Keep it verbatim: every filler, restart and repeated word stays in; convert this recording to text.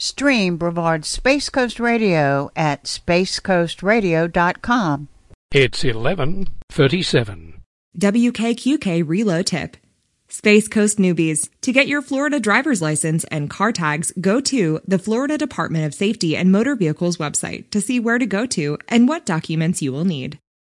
Stream Brevard's Space Coast Radio at space coast radio dot com. It's eleven thirty-seven. W K Q K Reload Tip. Space Coast newbies, to get your Florida driver's license and car tags, go to the Florida Department of Safety and Motor Vehicles website to see where to go to and what documents you will need.